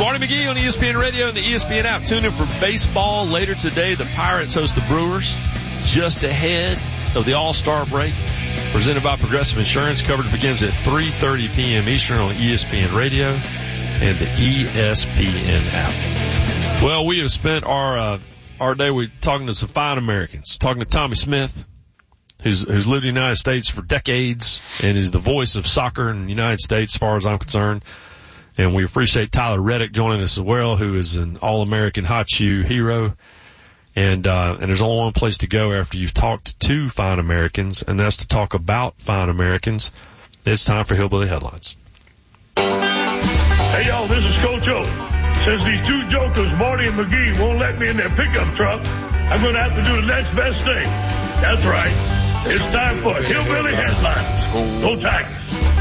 Marty McGee on ESPN Radio and the ESPN app. Tune in for baseball later today. The Pirates host the Brewers just ahead of the All-Star break. Presented by Progressive Insurance. Coverage begins at 3:30 p.m. Eastern on ESPN Radio and the ESPN app. Well, we have spent our day talking to some fine Americans. Talking to Tommy Smith, who's lived in the United States for decades and is the voice of soccer in the United States as far as I'm concerned. And we appreciate Tyler Reddick joining us as well, who is an All-American hot shoe hero. And there's only one place to go after you've talked to fine Americans, and that's to talk about fine Americans. It's time for Hillbilly Headlines. Hey, y'all, this is Coach O. Since these two jokers, Marty and McGee, won't let me in their pickup truck, I'm going to have to do the next best thing. That's right. It's time for Hillbilly Headlines. Go Tigers.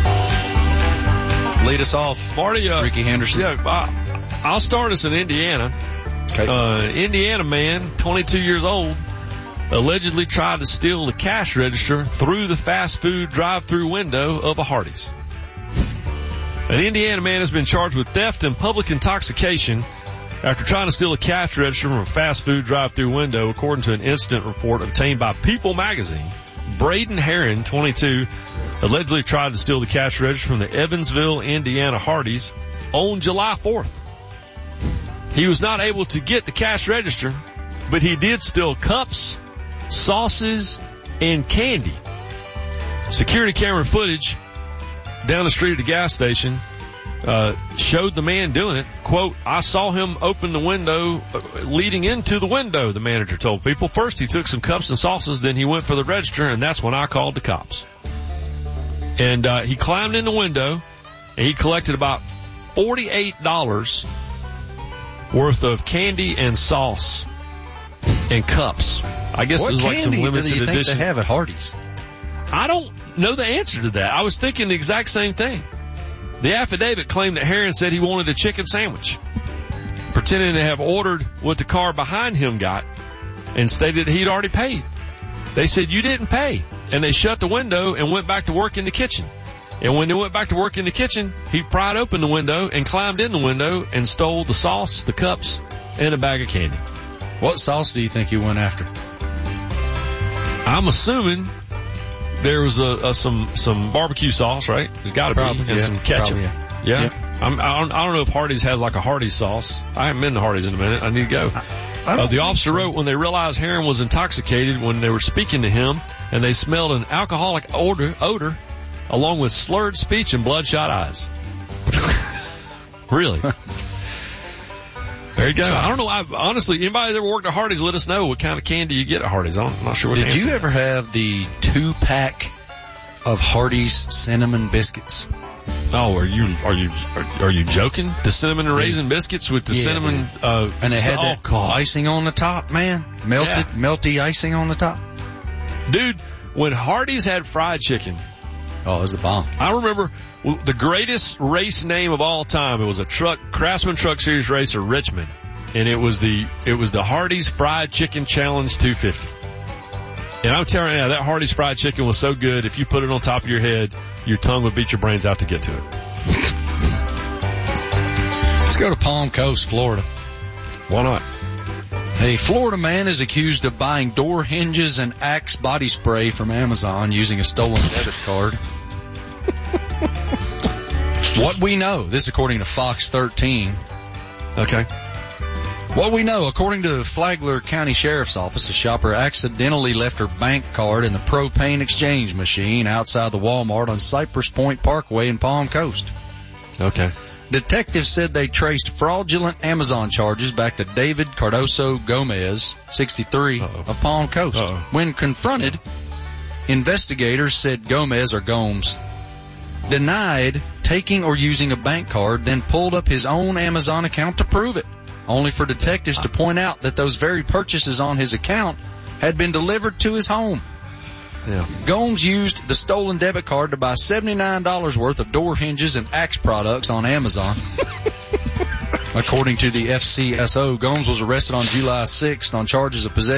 Lead us off, Marty. Ricky Henderson. Yeah, I'll start us in Indiana. Okay. Indiana man, 22 years old, allegedly tried to steal the cash register through the fast food drive-through window of a Hardee's. An Indiana man has been charged with theft and public intoxication after trying to steal a cash register from a fast food drive-through window, according to an incident report obtained by People magazine. Braden Herron, 22, allegedly tried to steal the cash register from the Evansville, Indiana Hardee's on July 4th. He was not able to get the cash register, but he did steal cups, sauces, and candy. Security camera footage down the street at the gas station showed the man doing it. Quote, I saw him open the window leading into the window, the manager told People. First, he took some cups and sauces, then he went for the register, and that's when I called the cops. And he climbed in the window, and he collected about $48 worth of candy and sauce and cups. I guess it was like some limited edition. What candy do you think they have at Hardee's? I don't know the answer to that. I was thinking the exact same thing. The affidavit claimed that Herron said he wanted a chicken sandwich, pretending to have ordered what the car behind him got, and stated he'd already paid. They said, you didn't pay. And they shut the window and went back to work in the kitchen. And when they went back to work in the kitchen, he pried open the window and climbed in the window and stole the sauce, the cups, and a bag of candy. What sauce do you think he went after? I'm assuming there was some barbecue sauce, right? There's got to be, and some ketchup. Probably, yeah. I don't know if Hardee's has like a Hardee's sauce. I haven't been to Hardee's in a minute. I need to go. The officer wrote when they realized Herron was intoxicated when they were speaking to him, and they smelled an alcoholic odor along with slurred speech and bloodshot eyes. Really? There you go. I don't know. Honestly, anybody that ever worked at Hardee's, let us know what kind of candy you get at Hardee's. I'm not sure what Did you ever have the 2-pack of Hardee's cinnamon biscuits? Oh, are you joking? The cinnamon and raisin biscuits with the cinnamon, and they had that icing on the top, man. Melty icing on the top. Dude, when Hardee's had fried chicken. Oh, it was a bomb. I remember the greatest race name of all time. It was a Craftsman Truck Series racer, Richmond. And it was the Hardee's Fried Chicken Challenge 250. And I'm telling you now, that Hardee's fried chicken was so good, if you put it on top of your head, your tongue would beat your brains out to get to it. Let's go to Palm Coast, Florida. Why not? A Florida man is accused of buying door hinges and Axe body spray from Amazon using a stolen debit card. What we know, this according to Fox 13. Okay. What we know, according to the Flagler County Sheriff's Office, a shopper accidentally left her bank card in the propane exchange machine outside the Walmart on Cypress Point Parkway in Palm Coast. Okay. Detectives said they traced fraudulent Amazon charges back to David Cardoso Gomez, 63, of Palm Coast. When confronted, investigators said Gomez, or Gomes, denied taking or using a bank card, then pulled up his own Amazon account to prove it, only for detectives to point out that those very purchases on his account had been delivered to his home. Yeah. Gomes used the stolen debit card to buy $79 worth of door hinges and Axe products on Amazon. According to the FCSO, Gomes was arrested on July 6th on charges of possession